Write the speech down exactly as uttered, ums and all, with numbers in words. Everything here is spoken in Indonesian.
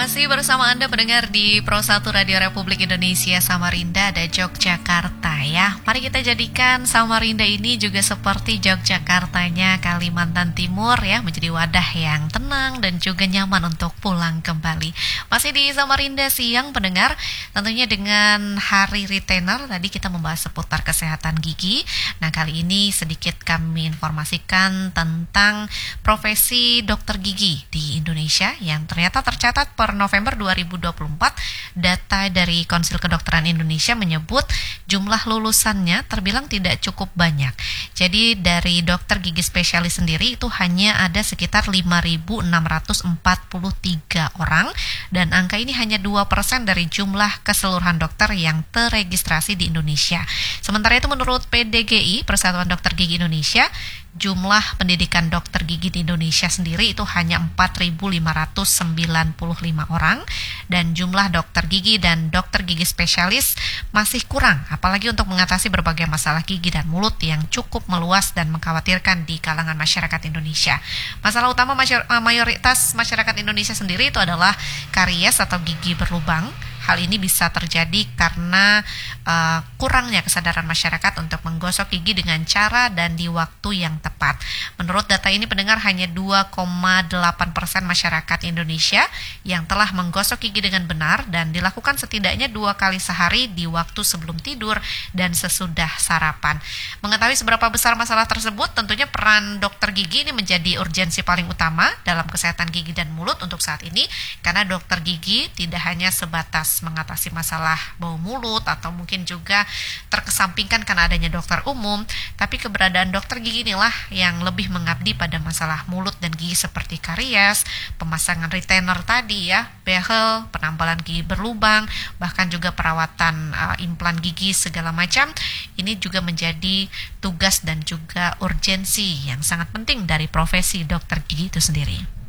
Masih bersama Anda pendengar di Pro satu Radio Republik Indonesia Samarinda ada Yogyakarta ya. Mari kita jadikan Samarinda ini juga seperti Yogyakartanya Kalimantan Timur ya, menjadi wadah yang tenang dan juga nyaman untuk pulang kembali. Masih di Samarinda siang pendengar, tentunya dengan Hari Retainer tadi kita membahas seputar kesehatan gigi. Nah, kali ini sedikit kami informasikan tentang profesi dokter gigi di Indonesia yang ternyata tercatat per November dua ribu dua puluh empat, data dari Konsil Kedokteran Indonesia menyebut jumlah lulusannya terbilang tidak cukup banyak. Jadi dari dokter gigi spesialis sendiri itu hanya ada sekitar lima ribu enam ratus empat puluh tiga orang dan angka ini hanya dua persen dari jumlah keseluruhan dokter yang terregistrasi di Indonesia. Sementara itu menurut P D G I, Persatuan Dokter Gigi Indonesia, jumlah pendidikan dokter gigi di Indonesia sendiri itu hanya empat ribu lima ratus sembilan puluh lima orang dan jumlah dokter gigi dan dokter gigi spesialis masih kurang, apalagi untuk mengatasi berbagai masalah gigi dan mulut yang cukup meluas dan mengkhawatirkan di kalangan masyarakat Indonesia. Masalah utama mayoritas masyarakat Indonesia sendiri itu adalah karies atau gigi berlubang. Hal ini bisa terjadi karena uh, kurangnya kesadaran masyarakat untuk menggosok gigi dengan cara dan di waktu yang tepat. Menurut data ini pendengar hanya dua koma delapan persen masyarakat Indonesia yang telah menggosok gigi dengan benar dan dilakukan setidaknya dua kali sehari di waktu sebelum tidur dan sesudah sarapan. Mengetahui seberapa besar masalah tersebut, tentunya peran dokter gigi ini menjadi urgensi paling utama dalam kesehatan gigi dan mulut untuk saat ini, karena dokter gigi tidak hanya sebatas mengatasi masalah bau mulut atau mungkin juga terkesampingkan karena adanya dokter umum, tapi keberadaan dokter gigi inilah yang lebih mengabdi pada masalah mulut dan gigi seperti karies, pemasangan retainer tadi ya, behel, penambalan gigi berlubang, bahkan juga perawatan uh, implan gigi segala macam. Ini juga menjadi tugas dan juga urgensi yang sangat penting dari profesi dokter gigi itu sendiri.